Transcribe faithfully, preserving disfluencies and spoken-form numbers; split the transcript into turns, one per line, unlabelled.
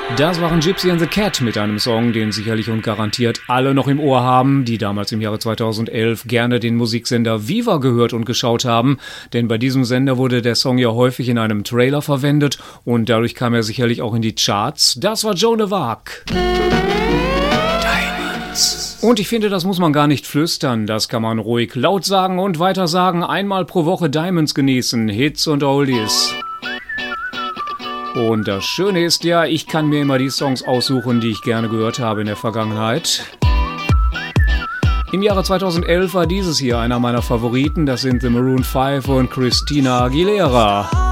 Das waren Gypsy and the Cat mit einem Song, den sicherlich und garantiert alle noch im Ohr haben, die damals im Jahre zweitausendelf gerne den Musiksender Viva gehört und geschaut haben. Denn bei diesem Sender wurde der Song ja häufig in einem Trailer verwendet und dadurch kam er sicherlich auch in die Charts. Das war Joan of Arc. Diamonds. Und ich finde, das muss man gar nicht flüstern, das kann man ruhig laut sagen und weiter sagen. Einmal pro Woche Diamonds genießen, Hits und Oldies. Und das Schöne ist ja, ich kann mir immer die Songs aussuchen, die ich gerne gehört habe in der Vergangenheit. Im Jahre zweitausendelf war dieses hier einer meiner Favoriten, das sind The Maroon five und Christina Aguilera.